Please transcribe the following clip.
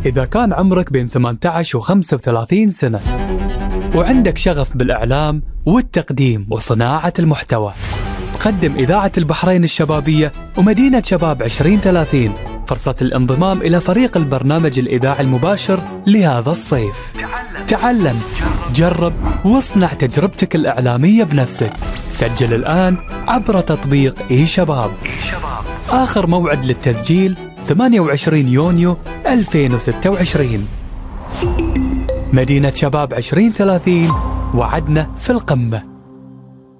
إذا كان عمرك بين 18 و 35 سنة وعندك شغف بالإعلام والتقديم وصناعة المحتوى، تقدم إذاعة البحرين الشبابية ومدينة شباب 2030 فرصة الانضمام إلى فريق البرنامج الإذاعي المباشر لهذا الصيف. تعلم، جرب، واصنع تجربتك الإعلامية بنفسك. سجل الآن عبر تطبيق إي شباب. آخر موعد للتسجيل 28 يونيو 2026. مدينة شباب 2030، وعدنا في القمة.